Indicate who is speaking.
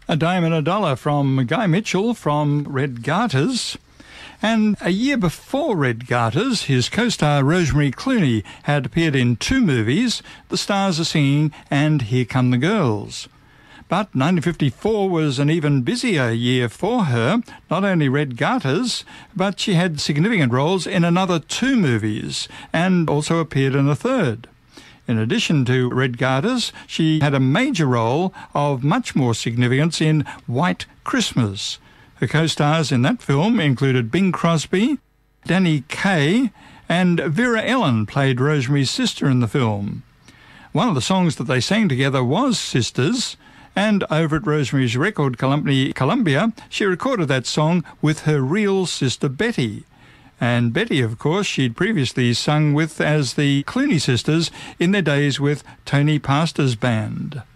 Speaker 1: A Dime and a Dollar from Guy Mitchell from Red Garters. And a year before Red Garters, his co-star Rosemary Clooney had appeared in 2 movies, The Stars Are Singing and Here Come the Girls. But 1954 was an even busier year for her. Not only Red Garters, but she had significant roles in another 2 movies and also appeared in a third. In addition to Red Garters, she had a major role of much more significance in White Christmas. Her co-stars in that film included Bing Crosby, Danny Kaye, and Vera Ellen played Rosemary's sister in the film. One of the songs that they sang together was Sisters, and over at Rosemary's record company, Columbia, she recorded that song with her real sister Betty. And Betty, of course, she'd previously sung with as the Clooney sisters in their days with Tony Pastor's band.